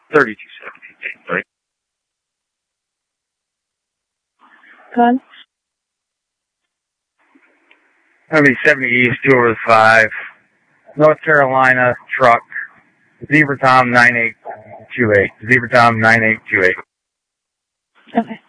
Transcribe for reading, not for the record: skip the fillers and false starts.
3217, right? Go on. That'll be 70 East, 205, North Carolina, truck, Zebra Tom 9828. Zebra Tom 9828. Okay.